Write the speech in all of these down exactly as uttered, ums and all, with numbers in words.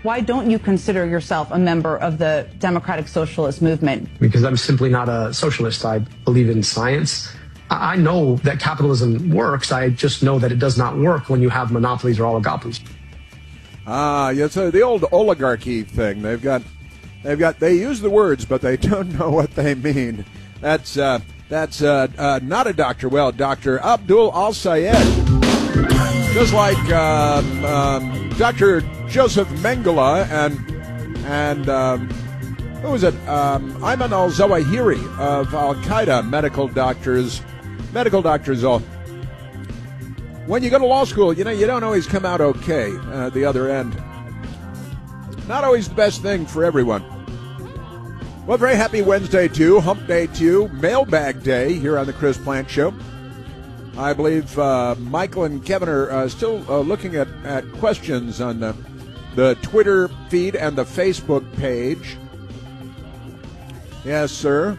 why don't you consider yourself a member of the Democratic Socialist movement? Because I'm simply not a socialist. I believe in science. I know that capitalism works. I just know that it does not work when you have monopolies or oligopolies. Ah, uh, yeah, so the old oligarchy thing. They've got, they've got, they use the words, but they don't know what they mean. That's uh, that's uh, uh, not a doctor. Well, Doctor Abdul Al-Sayed, just like uh, um, Doctor Joseph Mengele and and um, who was it? Um, Ayman al-Zawahiri of Al Qaeda. Medical doctors, medical doctors all. When you go to law school, you know, you don't always come out okay uh, at the other end. Not always the best thing for everyone. Well, very happy Wednesday to you, Hump Day to you, Mailbag Day here on the Chris Plante Show. I believe uh, Michael and Kevin are uh, still uh, looking at, at questions on the, the Twitter feed and the Facebook page. Yes, sir.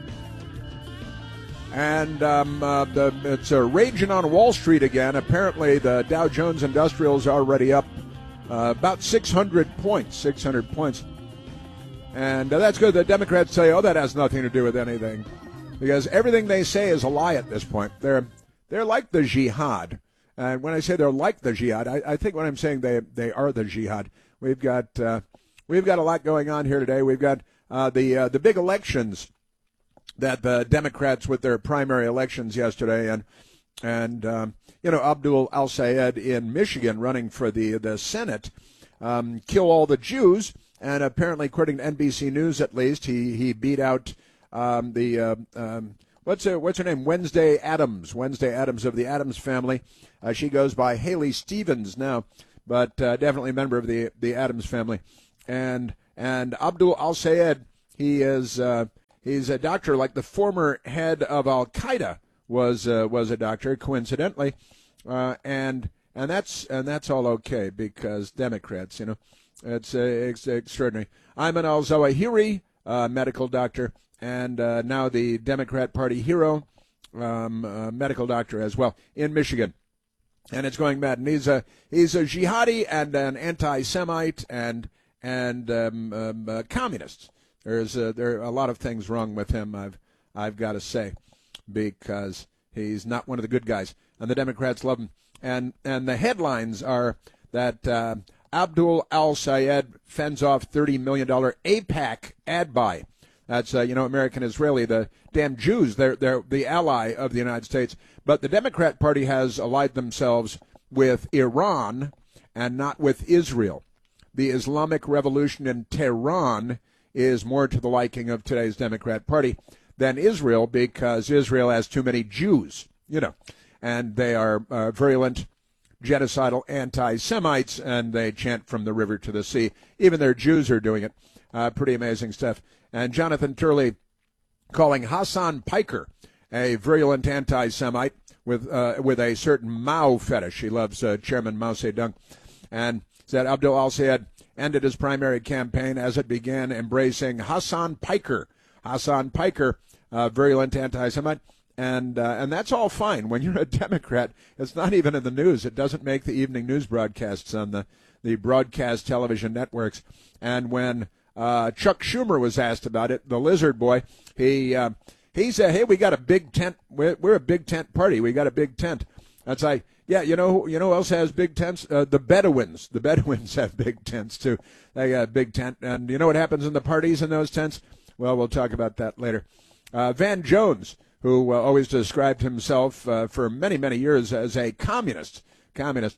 And um, uh, the, it's uh, raging on Wall Street again. Apparently, the Dow Jones Industrial is already up uh, about six hundred points, six hundred points. And uh, that's good. The Democrats say, oh, that has nothing to do with anything. Because everything they say is a lie at this point. They're they're like the jihad. And when I say they're like the jihad, I, I think when I'm saying they they are the jihad. We've got uh, we've got a lot going on here today. We've got uh, the uh, the big elections that the Democrats with their primary elections yesterday, and and um, you know, Abdul Al-Sayed in Michigan running for the the Senate, um, kill all the Jews, and apparently, according to N B C News, at least, he he beat out um, the uh, um, what's her, what's her name Wednesday Adams, Wednesday Adams of the Adams family. Uh, she goes by Haley Stevens now, but uh, definitely a member of the the Adams family, and and Abdul Al-Sayed, he is. Uh, He's a doctor, like the former head of Al Qaeda was uh, was a doctor, coincidentally, uh, and and that's and that's all okay because Democrats, you know, it's, uh, it's extraordinary. Ayman al-Zawahiri, uh, medical doctor, and uh, now the Democrat Party hero, um, uh, medical doctor as well in Michigan, and it's going bad. And he's a he's a jihadi and an anti-Semite and and um, um, uh, communist. There's a, there are a lot of things wrong with him, I've I've got to say, because he's not one of the good guys, and the Democrats love him. And and the headlines are that uh, Abdul Al-Sayed fends off thirty million dollars AIPAC ad buy. That's uh, you know, American Israeli, the damn Jews. They're they're the ally of the United States. But the Democrat Party has allied themselves with Iran and not with Israel. The Islamic Revolution in Tehran is more to the liking of today's Democrat Party than Israel, because Israel has too many Jews, you know, and they are uh, virulent, genocidal anti-Semites, and they chant from the river to the sea. Even their Jews are doing it. Uh, pretty amazing stuff. And Jonathan Turley calling Hassan Piker a virulent anti-Semite with uh, with a certain Mao fetish. He loves uh, Chairman Mao Zedong, and said Abdul Al-Sayed ended his primary campaign as it began embracing Hassan Piker. Hassan Piker, uh, virulent anti-Semite, and uh, and that's all fine. When you're a Democrat, it's not even in the news. It doesn't make the evening news broadcasts on the, the broadcast television networks. And when uh, Chuck Schumer was asked about it, the lizard boy, he uh, he said, hey, we got a big tent. We're, we're a big tent party. We got a big tent. That's like, yeah, you know, you know who else has big tents? Uh, the Bedouins. The Bedouins have big tents, too. They got a big tent. And you know what happens in the parties in those tents? Well, we'll talk about that later. Uh, Van Jones, who uh, always described himself uh, for many, many years as a communist, communist.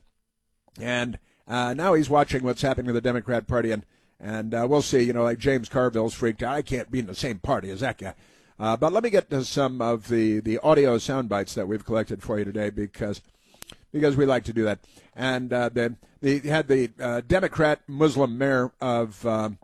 And uh, now he's watching what's happening to the Democrat Party. And, and uh, we'll see, you know, like James Carville's freaked out. I can't be in the same party as that guy. Uh, but let me get to some of the, the audio sound bites that we've collected for you today, because because we like to do that. And uh, they, they had the uh, Democrat Muslim mayor of um,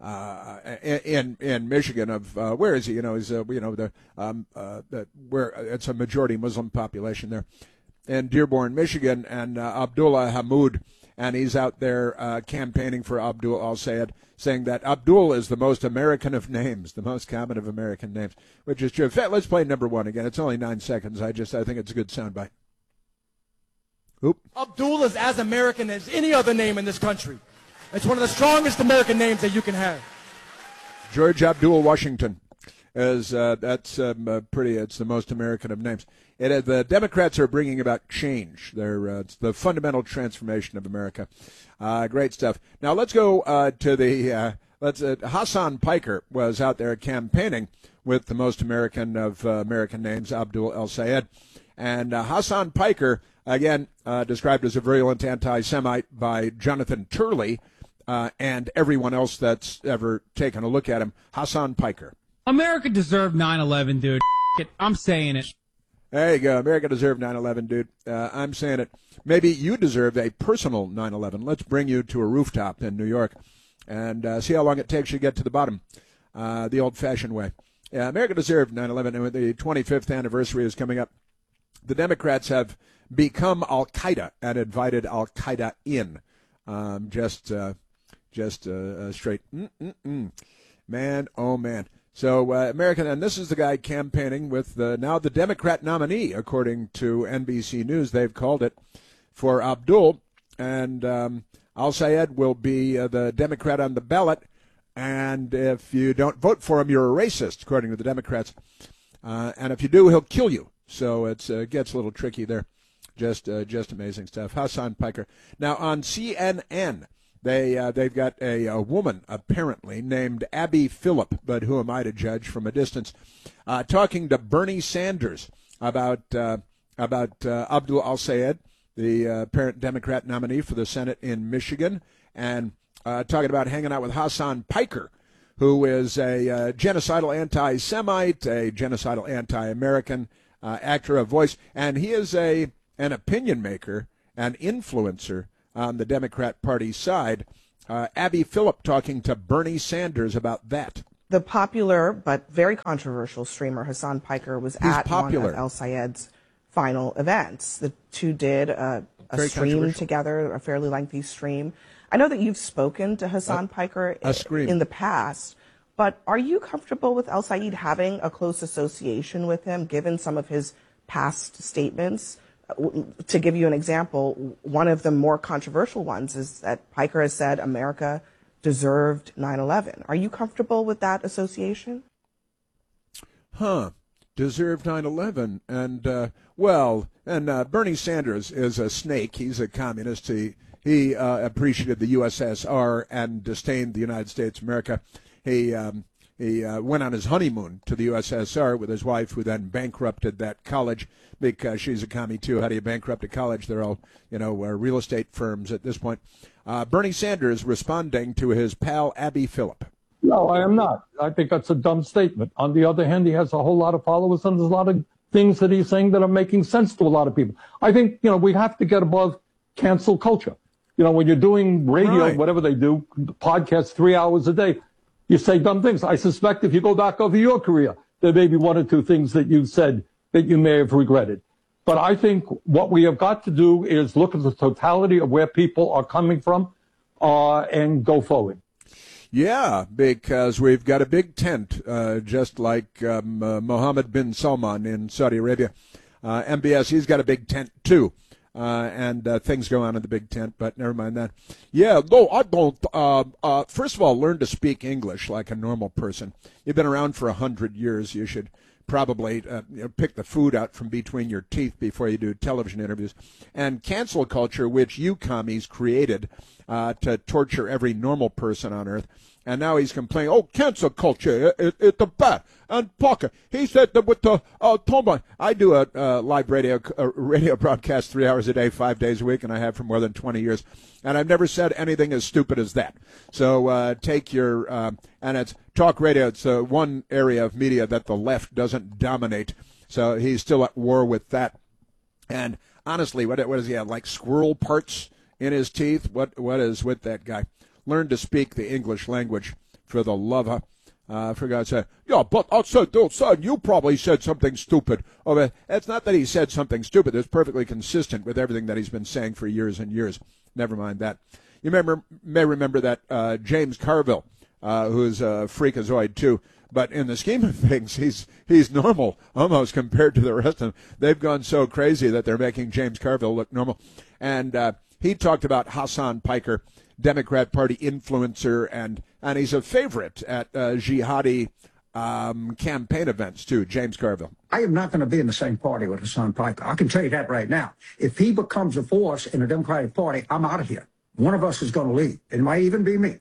uh, in in Michigan of uh, where is he? You know, he's uh, you know the um, uh, the, where it's a majority Muslim population there in Dearborn, Michigan, and uh, Abdullah Hamoud, and he's out there uh, campaigning for Abdul Al-Sayed, saying that Abdul is the most American of names, the most common of American names, which is true. In fact, let's play number one again. It's only nine seconds. I just I think it's a good soundbite. Oop. Abdul is as American as any other name in this country. It's one of the strongest American names that you can have. George Abdul Washington is uh, that's um, uh, pretty. It's the most American of names. It, uh, the Democrats are bringing about change. They're uh, it's the fundamental transformation of America. Uh, great stuff. Now let's go uh, to the. Uh, let's. Uh, Hassan Piker was out there campaigning with the most American of uh, American names, Abdul El-Sayed, and uh, Hassan Piker again uh, described as a virulent anti-Semite by Jonathan Turley. Uh, and everyone else that's ever taken a look at him, Hassan Piker. America deserved nine eleven, dude. I'm saying it. There you go. America deserved nine eleven, dude. Uh, I'm saying it. Maybe you deserve a personal nine eleven. Let's bring you to a rooftop in New York and uh, see how long it takes you to get to the bottom, uh, the old-fashioned way. Yeah, America deserved nine eleven, and the twenty-fifth anniversary is coming up. The Democrats have become Al-Qaeda and invited Al-Qaeda in. Um, just... Uh, Just uh, uh, straight, mm-mm-mm. Man, oh man. So uh, American, and this is the guy campaigning with the, now the Democrat nominee, according to N B C News. They've called it for Abdul, and um, Al-Sayed will be uh, the Democrat on the ballot. And if you don't vote for him, you're a racist, according to the Democrats. Uh, and if you do, he'll kill you. So it uh, gets a little tricky there. Just, uh, just amazing stuff. Hassan Piker. Now on C N N. They, uh, they've got a, a woman, apparently, named Abby Phillip, but who am I to judge from a distance, uh, talking to Bernie Sanders about uh, about uh, Abdul El-Sayed, the uh, apparent Democrat nominee for the Senate in Michigan, and uh, talking about hanging out with Hassan Piker, who is a uh, genocidal anti-Semite, a genocidal anti-American uh, actor of voice, and he is a an opinion maker, an influencer on the Democrat Party side. Uh, Abby Phillip talking to Bernie Sanders about that. The popular but very controversial streamer Hassan Piker was He's at popular. one of El-Sayed's final events. The two did a, a stream together, a fairly lengthy stream. I know that you've spoken to Hassan a, Piker a in the past, but are you comfortable with El-Sayed having a close association with him, given some of his past statements? To give you an example, one of the more controversial ones is that Piker has said America deserved nine eleven. Are you comfortable with that association? Huh. Deserved nine eleven. And, uh, well, and uh, Bernie Sanders is a snake. He's a communist. He, he uh, appreciated the U S S R and disdained the United States of America. He... Um, He uh, went on his honeymoon to the U S S R with his wife, who then bankrupted that college because she's a commie, too. How do you bankrupt a college? They're all, you know, uh, real estate firms at this point. Uh, Bernie Sanders responding to his pal Abby Phillip. No, I am not. I think that's a dumb statement. On the other hand, he has a whole lot of followers, and there's a lot of things that he's saying that are making sense to a lot of people. I think, you know, we have to get above cancel culture. You know, when you're doing radio, right. whatever they do, podcasts three hours a day, you say dumb things. I suspect if you go back over your career, there may be one or two things that you said that you may have regretted. But I think what we have got to do is look at the totality of where people are coming from uh, and go forward. Yeah, because we've got a big tent, uh, just like um, uh, Mohammed bin Salman in Saudi Arabia. Uh, M B S, he's got a big tent, too. Uh, and uh, things go on in the big tent, but never mind that. Yeah, no, I don't. Uh, uh, first of all, learn to speak English like a normal person. You've been around for a hundred years. You should probably uh, you know, pick the food out from between your teeth before you do television interviews. And cancel culture, which you commies created uh, to torture every normal person on earth. And now he's complaining, oh, cancel culture, it's it, it the bad. And Parker, he said that with the, uh, Toma, I do a uh, live radio a radio broadcast three hours a day, five days a week, and I have for more than twenty years. And I've never said anything as stupid as that. So uh, take your, uh, and it's talk radio, it's uh, one area of media that the left doesn't dominate. So he's still at war with that. And honestly, what, what does he have, like squirrel parts in his teeth? What What is with that guy? Learn to speak the English language, for the love of, uh, for God's sake. Yeah, but I said, oh, son, you probably said something stupid. Oh, it's not that he said something stupid. It's perfectly consistent with everything that he's been saying for years and years. Never mind that. You remember, may remember that uh, James Carville, uh, who's a freakazoid too, but in the scheme of things, he's he's normal almost compared to the rest of them. They've gone so crazy that they're making James Carville look normal. And uh, he talked about Hassan Piker, Democrat Party influencer, and, and he's a favorite at uh, jihadi um, campaign events, too. James Carville. I am not going to be in the same party with Hassan Piker. I can tell you that right now. If he becomes a force in the Democratic Party, I'm out of here. One of us is going to leave. It might even be me.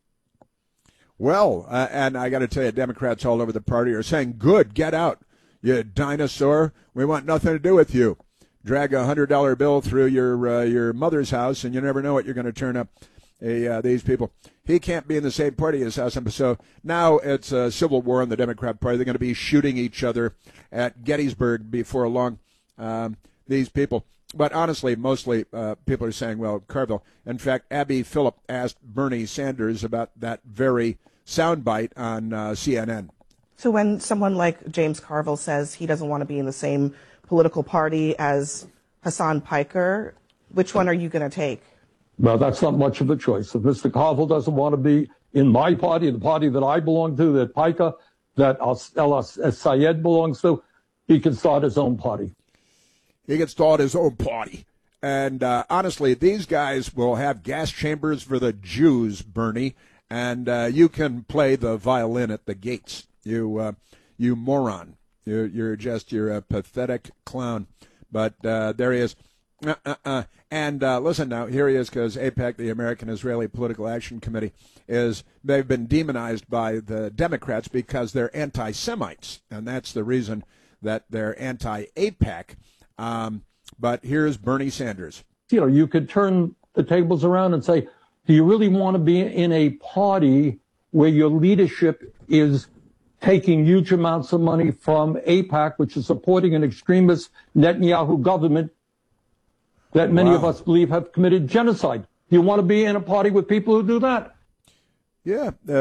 Well, uh, and I got to tell you, Democrats all over the party are saying, good, get out, you dinosaur. We want nothing to do with you. Drag a one hundred dollar bill through your uh, your mother's house, and you never know what you're going to turn up. Hey, uh, these people. He can't be in the same party as Hassan. So now it's a civil war in the Democrat Party. They're going to be shooting each other at Gettysburg before long, um, these people. But honestly, mostly uh, people are saying, well, Carville. In fact, Abby Phillip asked Bernie Sanders about that very soundbite on uh, C N N. So when someone like James Carville says he doesn't want to be in the same political party as Hassan Piker, which one are you going to take? Well, that's not much of a choice. If Mister Carville doesn't want to be in my party, the party that I belong to, that Piker, that El Sayed belongs to, he can start his own party. He can start his own party. And uh, honestly, these guys will have gas chambers for the Jews, Bernie, and uh, you can play the violin at the gates. You, uh, you moron. You're, you're just, you're a pathetic clown. But uh, there he is. Uh-uh-uh. And uh, listen now, here he is, because AIPAC, the American Israeli Political Action Committee, is they've been demonized by the Democrats because they're anti-Semites, and that's the reason that they're anti-AIPAC. Um, but here's Bernie Sanders. You know, you could turn the tables around and say, do you really want to be in a party where your leadership is taking huge amounts of money from AIPAC, which is supporting an extremist Netanyahu government that many wow. of us believe have committed genocide? Do you want to be in a party with people who do that? Yeah, uh,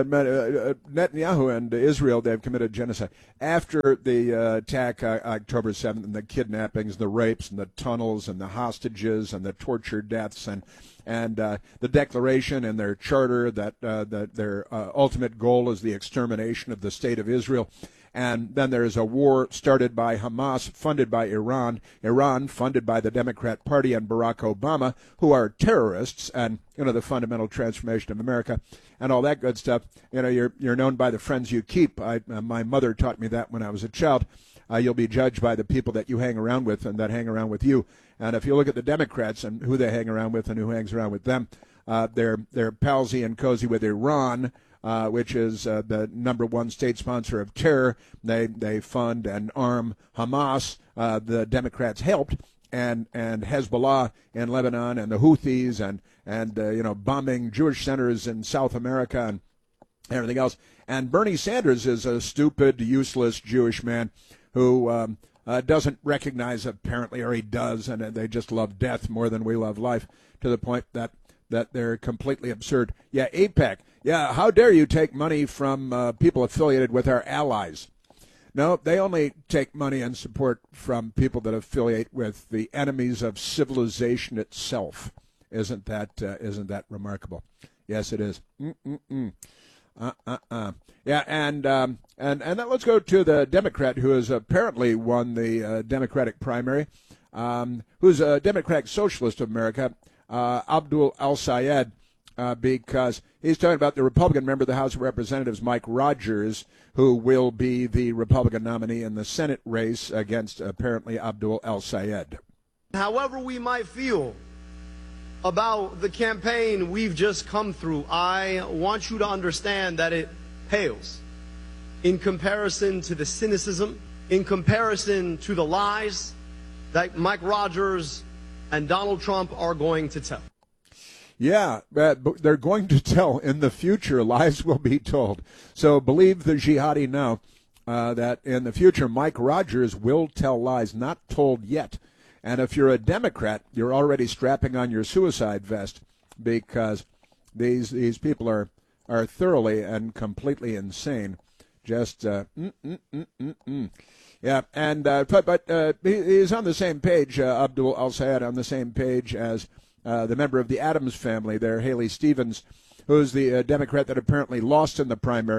Netanyahu and Israel, they've committed genocide. After the uh, attack uh, October seventh, and the kidnappings, the rapes, and the tunnels, and the hostages, and the torture deaths, and and uh, the declaration and their charter that, uh, that their uh, ultimate goal is the extermination of the state of Israel. And then there is a war started by Hamas, funded by Iran, Iran funded by the Democrat Party and Barack Obama, who are terrorists, and, you know, the fundamental transformation of America and all that good stuff. You know, you're you're known by the friends you keep. I, uh, my mother taught me that when I was a child. Uh, you'll be judged by the people that you hang around with and that hang around with you. And if you look at the Democrats and who they hang around with and who hangs around with them, uh, they're they're palsy and cozy with Iran, Uh, which is uh, the number one state sponsor of terror. They they fund and arm Hamas. Uh, the Democrats helped, and and Hezbollah in Lebanon, and the Houthis, and and uh, you know, bombing Jewish centers in South America and everything else. And Bernie Sanders is a stupid, useless Jewish man who um, uh, doesn't recognize, apparently, or he does, and they just love death more than we love life, to the point that that they're completely absurd. Yeah, AIPAC. Yeah, how dare you take money from uh, people affiliated with our allies? No, they only take money and support from people that affiliate with the enemies of civilization itself. Isn't that uh, isn't that remarkable? Yes, it is. Mm-mm-mm. Uh-uh-uh. Yeah, and um, and and then let's go to the Democrat who has apparently won the uh, Democratic primary, um, who's a Democratic Socialist of America, uh, Abdul El-Sayed. Uh, because he's talking about the Republican member of the House of Representatives, Mike Rogers, who will be the Republican nominee in the Senate race against, apparently, Abdul El-Sayed. However we might feel about the campaign we've just come through, I want you to understand that it pales in comparison to the cynicism, in comparison to the lies that Mike Rogers and Donald Trump are going to tell. Yeah, uh, they're going to tell in the future. Lies will be told. So believe the jihadi now uh, that in the future Mike Rogers will tell lies, not told yet. And if you're a Democrat, you're already strapping on your suicide vest, because these these people are, are thoroughly and completely insane. Just, uh, mm, mm, mm, mm, mm. Yeah, and uh, but, but uh, he, he's on the same page, uh, Abdul El-Sayed, on the same page as Uh, the member of the Adams family there, Haley Stevens, who's the uh, Democrat that apparently lost in the primary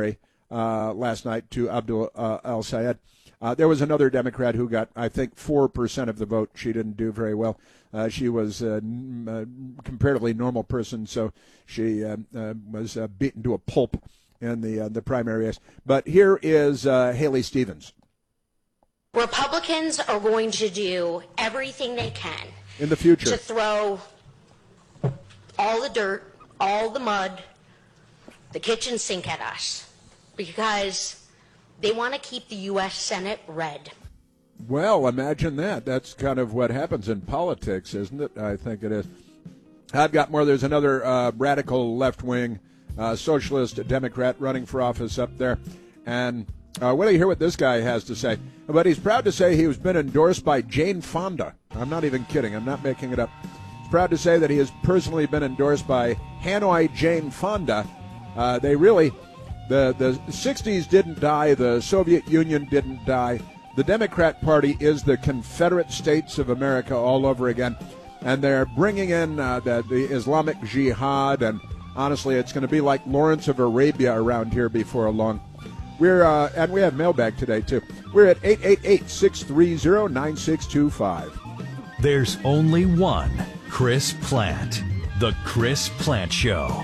uh, last night to Abdul uh, El-Sayed. Uh, there was another Democrat who got, I think, four percent of the vote. She didn't do very well. Uh, she was a uh, comparatively normal person, so she uh, uh, was uh, beaten to a pulp in the uh, the primary race. But here is uh, Haley Stevens. Republicans are going to do everything they can in the future to throw all the dirt, all the mud, the kitchen sink at us, because they want to keep the U S Senate red. Well, imagine that. That's kind of what happens in politics, isn't it? I think it is. I've got more. There's another uh, radical left-wing uh, socialist Democrat running for office up there. And uh, wait till you hear what this guy has to say. But he's proud to say he's been endorsed by Jane Fonda. I'm not even kidding. I'm not making it up. He's proud to say that he has personally been endorsed by Hanoi Jane Fonda. Uh, they really, the, the sixties didn't die. The Soviet Union didn't die. The Democrat Party is the Confederate States of America all over again. And they're bringing in uh, the, the Islamic Jihad. And honestly, it's going to be like Lawrence of Arabia around here before long. We're uh, and we have mailbag today, too. We're at eight eight eight, six three zero, nine six two five. There's only one Chris Plante. The Chris Plante Show.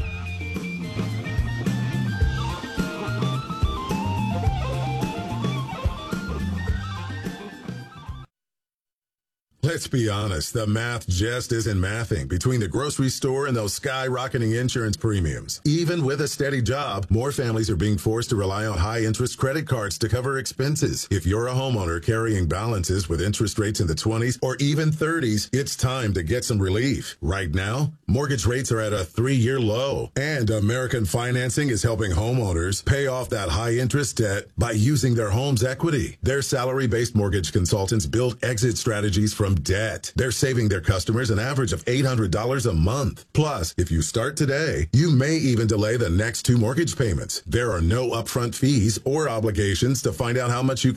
Let's be honest, the math just isn't mathing between the grocery store and those skyrocketing insurance premiums. Even with a steady job, more families are being forced to rely on high-interest credit cards to cover expenses. If you're a homeowner carrying balances with interest rates in the twenties or even thirties, it's time to get some relief. Right now, mortgage rates are at a three-year low, and American Financing is helping homeowners pay off that high-interest debt by using their home's equity. Their salary-based mortgage consultants build exit strategies from debt. They're saving their customers an average of eight hundred dollars a month. Plus, if you start today, you may even delay the next two mortgage payments. There are no upfront fees or obligations to find out how much you